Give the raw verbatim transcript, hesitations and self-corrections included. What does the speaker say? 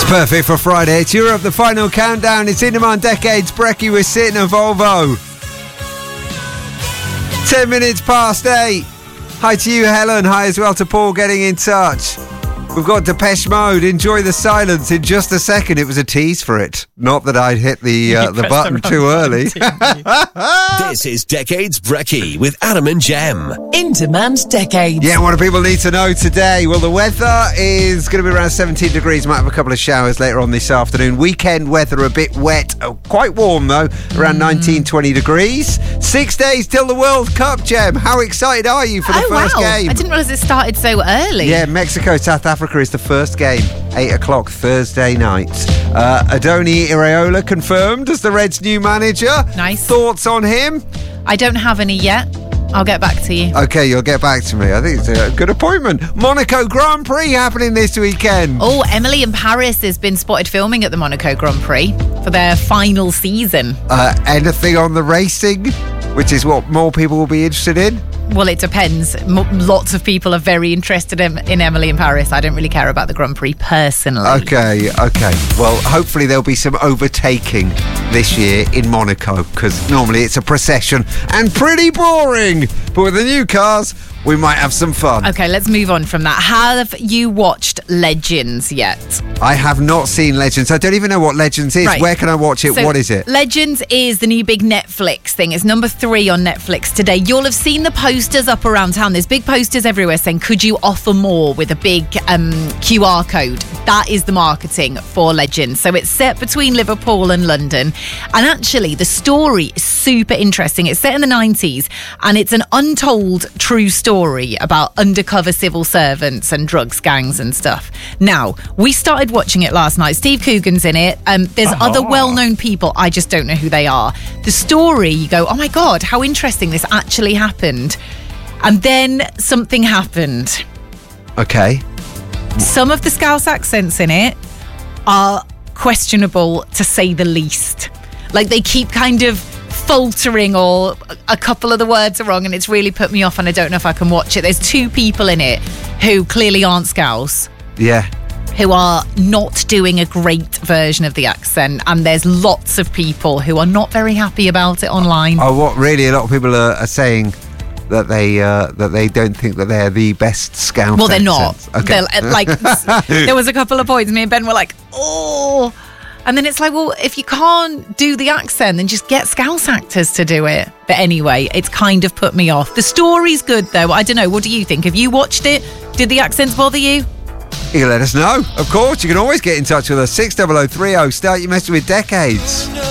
Perfect for Friday. It's Europe, the final countdown. It's In Demand Decades. Brecky, we're sitting at Volvo. Ten minutes past eight. Hi to you, Helen. Hi as well to Paul getting in touch. We've got Depeche Mode. Enjoy the silence in just a second. It was a tease for it. Not that I'd hit the uh, the button the too early. This is Decades Brecky with Adam and Jem. In Demand Decades. Yeah, what do people need to know today? Well, the weather is going to be around seventeen degrees. Might have a couple of showers later on this afternoon. Weekend weather a bit wet. Oh, quite warm, though. Around mm. nineteen, twenty degrees. Six days till the World Cup, Jem. How excited are you for the oh, first wow. game? I didn't realise it started so early. Yeah, Mexico, South Africa is the first game. eight o'clock Thursday night. Uh, Adoni Iraola confirmed as the Reds' new manager. Nice. Thoughts on him? I don't have any yet. I'll get back to you. Okay, you'll get back to me. I think it's a good appointment. Monaco Grand Prix happening this weekend. Oh, Emily in Paris has been spotted filming at the Monaco Grand Prix for their final season. Uh, anything on the racing, which is what more people will be interested in? Well, it depends. M- lots of people are very interested in, in Emily in Paris. I don't really care about the Grand Prix personally. Okay, okay. Well, hopefully there'll be some overtaking this year in Monaco, because normally it's a procession and pretty boring. But with the new cars, we might have some fun. Okay, let's move on from that. Have you watched Legends yet? I have not seen Legends. I don't even know what Legends is. Right. Where can I watch it? So, what is it? Legends is the new big Netflix thing. It's number three on Netflix today. You'll have seen the posters up around town. There's big posters everywhere saying, could you offer more, with a big um, Q R code. That is the marketing for Legends. So it's set between Liverpool and London. And actually, the story is super interesting. It's set in the nineties, and it's an untold true story about undercover civil servants and drugs gangs and stuff. Now, we started watching it last night. Steve Coogan's in it. Um, there's uh-huh. other well-known people. I just don't know who they are. The story, you go, oh my God, how interesting, this actually happened. And then something happened. Okay. Some of the Scouse accents in it are questionable, to say the least. Like, they keep kind of faltering, or a couple of the words are wrong, and it's really put me off, and I don't know if I can watch it. There's two people in it who clearly aren't Scouse. Yeah. Who are not doing a great version of the accent, and there's lots of people who are not very happy about it online. Oh, what really? A lot of people are, are saying that they uh, that they don't think that they're the best Scouse. Well, they're accents. not. Okay. They're, like, there was a couple of points me and Ben were like, oh. And then it's like, well, if you can't do the accent, then just get Scouse actors to do it. But anyway, it's kind of put me off. The story's good, though. I don't know. What do you think? Have you watched it? Did the accents bother you? You can let us know. Of course, you can always get in touch with us. six oh oh three oh. Start your message with Decades.